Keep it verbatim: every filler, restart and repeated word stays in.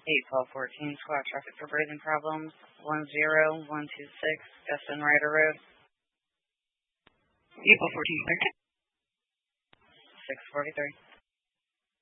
eight twelve fourteen, squad traffic for brazen problems, one zero one two six, Gustin Ryder Road. eight twelve fourteen, clear. six forty-three.